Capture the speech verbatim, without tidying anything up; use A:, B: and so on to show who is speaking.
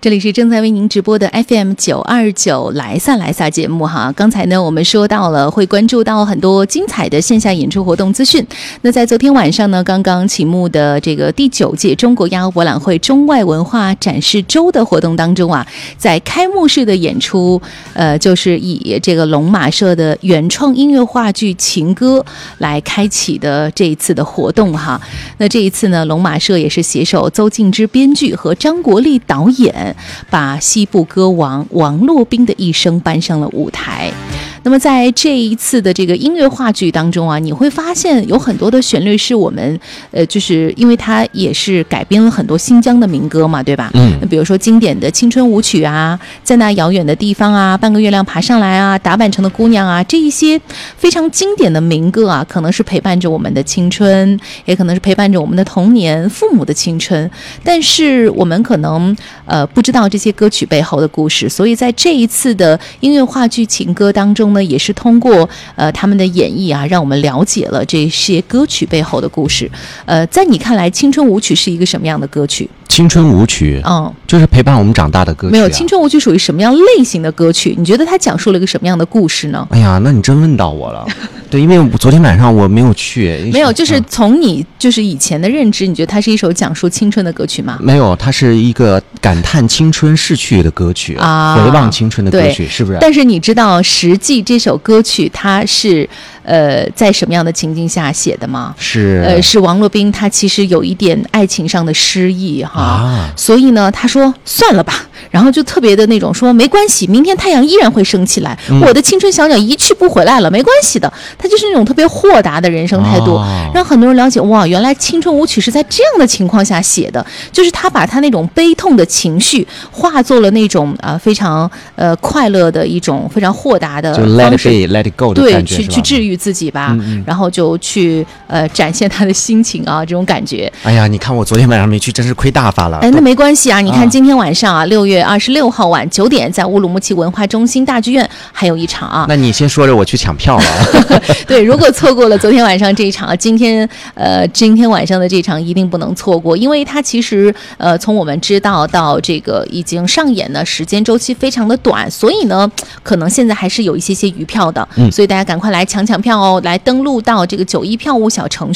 A: 这里是正在为您直播的 F M 九二九莱萨莱萨节目哈。刚才呢，我们说到了会关注到很多精彩的线下演出活动资讯。那在昨天晚上呢，刚刚启幕的这个第九届中国亚欧博览会中外文化展示周的活动当中啊，在开幕式的演出，呃，就是以这个龙马社的原创音乐话剧《情歌》来开启的这一次的活动哈。那这一次呢，龙马社也是携手邹静之编剧和张国立导演，把西部歌王王洛宾的一生搬上了舞台。那么在这一次的这个音乐话剧当中啊，你会发现有很多的旋律是我们呃，就是因为它也是改编了很多新疆的民歌嘛，对吧？嗯，比如说经典的青春舞曲啊，在那遥远的地方啊，半个月亮爬上来啊，打扮成的姑娘啊，这一些非常经典的民歌啊，可能是陪伴着我们的青春，也可能是陪伴着我们的童年、父母的青春，但是我们可能呃不知道这些歌曲背后的故事，所以在这一次的音乐话剧情歌当中呢，也是通过呃他们的演绎啊，让我们了解了这些歌曲背后的故事。呃，在你看来，青春舞曲是一个什么样的歌曲？
B: 青春舞曲，嗯，就是陪伴我们长大的歌曲、啊。
A: 没有，青春舞曲属于什么样类型的歌曲？你觉得它讲述了一个什么样的故事呢？
B: 哎呀，那你真问到我了。对，因为昨天晚上我没有去。
A: 没有，就是从你就是以前的认知，你觉得它是一首讲述青春的歌曲吗？
B: 没有，它是一个感叹青春逝去的歌曲啊，回望青春的歌曲，是不是？
A: 但是你知道，实际这首歌曲它是呃在什么样的情境下写的吗？
B: 是
A: 呃，是王洛宾他其实有一点爱情上的失意哈、啊，所以呢，他说算了吧，然后就特别的那种说没关系，明天太阳依然会升起来，嗯、我的青春小鸟一去不回来了，没关系的。他就是那种特别豁达的人生态度，哦、让很多人了解哇，原来青春舞曲是在这样的情况下写的，就是他把他那种悲痛的情绪化作了那种啊、呃、非常呃快乐的一种非常豁达的
B: 方式，就 let it be, let it go 的感觉，
A: 对，去去治愈自己吧，嗯嗯然后就去呃展现他的心情啊，这种感觉。
B: 哎呀，你看我昨天晚上没去，真是亏大发了。
A: 哎，那没关系啊，你看今天晚上啊，六、啊、月二十六号晚九点，在乌鲁木齐文化中心大剧院还有一场啊。
B: 那你先说着，我去抢票了。
A: 对，如果错过了昨天晚上这一场，今天呃今天晚上的这场一定不能错过，因为它其实呃从我们知道到这个已经上演的时间周期非常的短，所以呢，可能现在还是有一些些余票的，嗯、所以大家赶快来抢抢票哦，来登录到这个九一票务小程